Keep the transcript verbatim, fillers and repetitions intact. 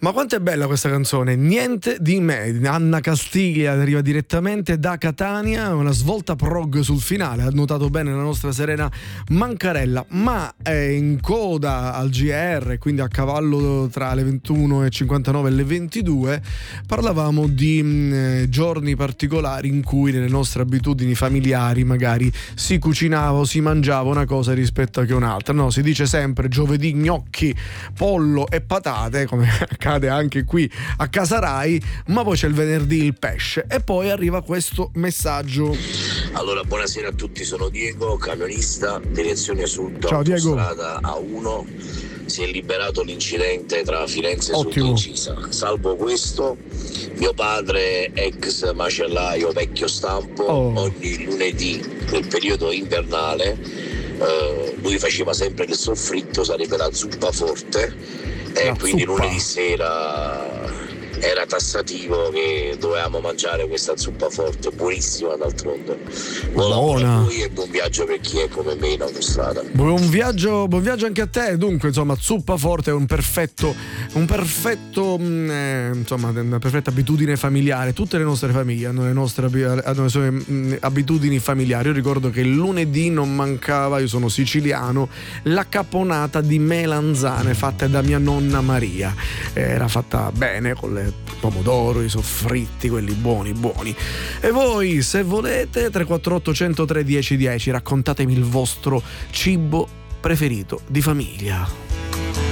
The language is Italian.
Ma quanto è bella questa canzone, Niente di me. Anna Castiglia arriva direttamente da Catania, una svolta prog sul finale, ha notato bene la nostra Serena Mancarella, ma è in coda al G R, quindi a cavallo tra le ventuno e cinquantanove e le ventidue. Parlavamo di mh, giorni particolari in cui nelle nostre abitudini familiari magari si cucinava o si mangiava una cosa rispetto a che un'altra. No, si dice sempre giovedì gnocchi, pollo e patate, come accade anche qui a Casa Rai, ma poi c'è il venerdì il pesce. E poi arriva questo messaggio. Allora, buonasera a tutti, sono Diego, camionista, direzione sud, ciao Diego. Strada A uno. Si è liberato l'incidente tra Firenze e Sud Incisa. Salvo questo, mio padre, ex macellaio vecchio stampo, oh. ogni lunedì nel periodo invernale eh, lui faceva sempre il soffritto, sarebbe la zuppa forte, e la quindi zuppa. Lunedì sera era tassativo che dovevamo mangiare questa zuppa forte, buonissima d'altronde. Buona a voi e buon viaggio per chi è come me in autostrada. Buon viaggio, buon viaggio anche a te. Dunque, insomma, zuppa forte è un perfetto, un perfetto, eh, insomma, una perfetta abitudine familiare. Tutte le nostre famiglie hanno le nostre hanno le sue mh, abitudini familiari. Io ricordo che il lunedì non mancava, io sono siciliano, la caponata di melanzane fatta da mia nonna Maria. Era fatta bene con le pomodoro, i soffritti, quelli buoni buoni. E voi, se volete, tre quattro otto uno zero tre dieci dieci, raccontatemi il vostro cibo preferito di famiglia.